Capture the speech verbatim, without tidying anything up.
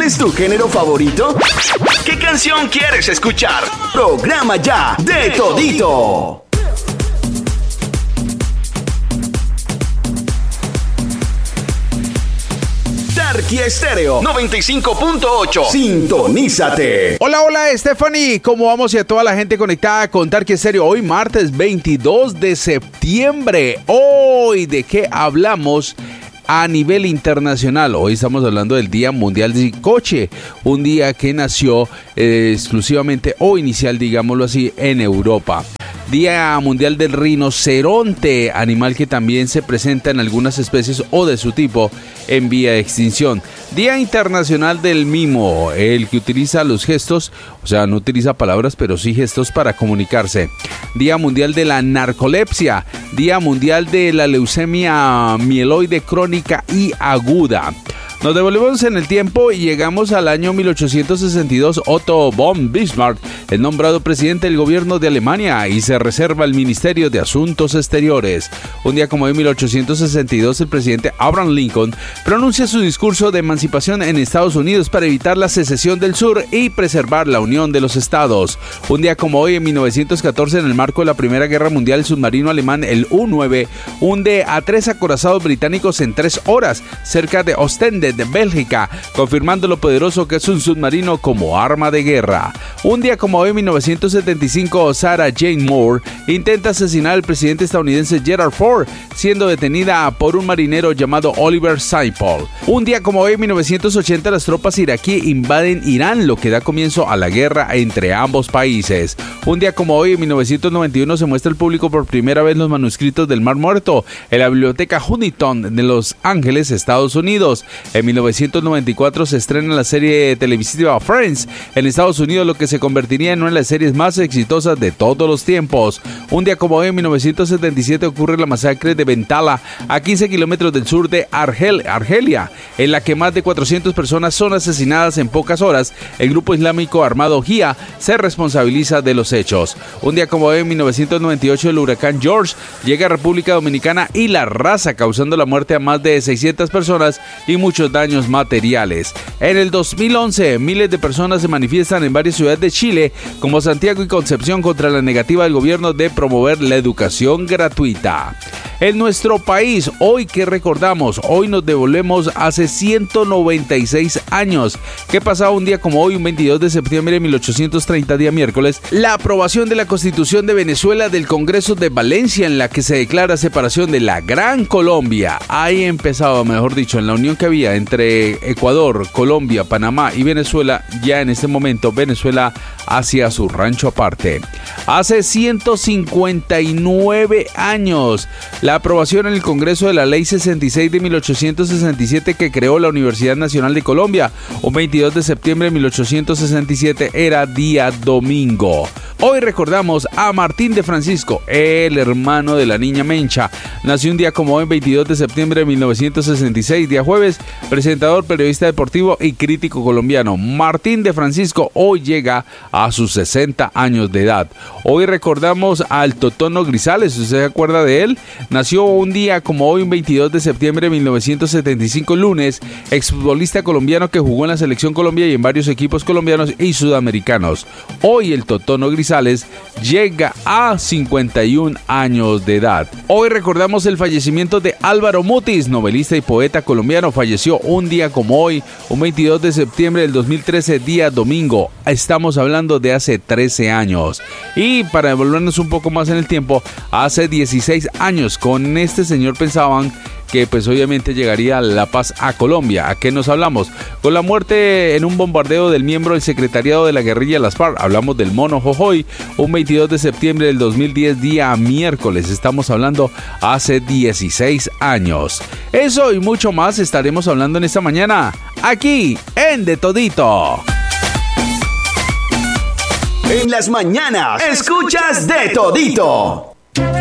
es tu género favorito? ¿Qué canción quieres escuchar? Programa ya de todito. Tarqui Estéreo noventa y cinco punto ocho. Sintonízate. Hola, hola, Stephanie. ¿Cómo vamos? Y a toda la gente conectada con Tarqui Estéreo. Hoy martes veintidós de septiembre. Hoy, ¿de qué hablamos? A nivel internacional, hoy estamos hablando del Día Mundial del Coche, un día que nació eh, exclusivamente o inicial, digámoslo así, en Europa. Día Mundial del Rinoceronte, animal que también se presenta en algunas especies o de su tipo en vía de extinción. Día Internacional del Mimo, el que utiliza los gestos, o sea, no utiliza palabras, pero sí gestos para comunicarse. Día Mundial de la Narcolepsia, Día Mundial de la Leucemia Mieloide Crónica y Aguda. Nos devolvemos en el tiempo y llegamos al año mil ochocientos sesenta y dos. Otto von Bismarck es nombrado presidente del gobierno de Alemania y se reserva el Ministerio de Asuntos Exteriores. Un día como hoy, mil ochocientos sesenta y dos, el presidente Abraham Lincoln pronuncia su discurso de emancipación en Estados Unidos para evitar la secesión del sur y preservar la unión de los estados. Un día como hoy, en mil novecientos catorce, en el marco de la Primera Guerra Mundial, el submarino alemán, el U nueve, hunde a tres acorazados británicos en tres horas cerca de Ostende, de Bélgica, confirmando lo poderoso que es un submarino como arma de guerra. Un día como hoy, en mil novecientos setenta y cinco, Sarah Jane Moore intenta asesinar al presidente estadounidense Gerald Ford, siendo detenida por un marinero llamado Oliver Saipold. Un día como hoy, en mil novecientos ochenta, las tropas iraquíes invaden Irán, lo que da comienzo a la guerra entre ambos países. Un día como hoy, en mil novecientos noventa y uno, se muestra al público por primera vez los manuscritos del Mar Muerto en la Biblioteca Huntington de Los Ángeles, Estados Unidos. En mil novecientos noventa y cuatro se estrena la serie televisiva Friends en Estados Unidos, lo que se convertiría en una de las series más exitosas de todos los tiempos. Un día como hoy, en mil novecientos setenta y siete, ocurre la masacre de Bentala, a quince kilómetros del sur de Argel, Argelia, en la que más de cuatrocientas personas son asesinadas en pocas horas. El grupo islámico armado Jia se responsabiliza de los hechos. Un día como hoy, en mil novecientos noventa y ocho, el huracán George llega a República Dominicana y la arrasa, causando la muerte a más de seiscientas personas y muchos daños materiales. En el dos mil once, miles de personas se manifiestan en varias ciudades de Chile, como Santiago y Concepción, contra la negativa del gobierno de promover la educación gratuita. En nuestro país, hoy que recordamos, hoy nos devolvemos hace ciento noventa y seis años. ¿Qué pasaba un día como hoy, un veintidós de septiembre de mil ochocientos treinta, día miércoles? La aprobación de la Constitución de Venezuela del Congreso de Valencia, en la que se declara separación de la Gran Colombia. Ahí empezaba, mejor dicho, en la unión que había entre Ecuador, Colombia, Panamá y Venezuela. Ya en este momento Venezuela hacia su rancho aparte. Hace ciento cincuenta y nueve años, la aprobación en el Congreso de la Ley sesenta y seis de mil ochocientos sesenta y siete, que creó la Universidad Nacional de Colombia. Un veintidós de septiembre de mil ochocientos sesenta y siete era día domingo. Hoy recordamos a Martín de Francisco, el hermano de la niña Mencha. Nació un día como hoy, veintidós de septiembre de mil novecientos sesenta y seis, día jueves, presentador, periodista deportivo y crítico colombiano. Martín de Francisco hoy llega a sus sesenta años de edad. Hoy recordamos al Totono Grisales, ¿usted se acuerda de él? Nació un día como hoy, un veintidós de septiembre de mil novecientos setenta y cinco, lunes, exfutbolista colombiano que jugó en la Selección Colombia y en varios equipos colombianos y sudamericanos. Hoy el Totono Grisales llega a cincuenta y un años de edad. Hoy recordamos el fallecimiento de Álvaro Mutis, novelista y poeta colombiano. Falleció un día como hoy, un veintidós de septiembre del dos mil trece, día domingo. Estamos hablando de hace trece años. Y para devolvernos un poco más en el tiempo, hace dieciséis años con este señor pensaban que pues obviamente llegaría la paz a Colombia. ¿A qué nos hablamos? Con la muerte en un bombardeo del miembro del secretariado de la guerrilla Las FARC, hablamos del Mono Jojoy, un veintidós de septiembre del dos mil diez, día miércoles. Estamos hablando hace dieciséis años. Eso y mucho más estaremos hablando en esta mañana, aquí en De Todito. En las mañanas escuchas De Todito.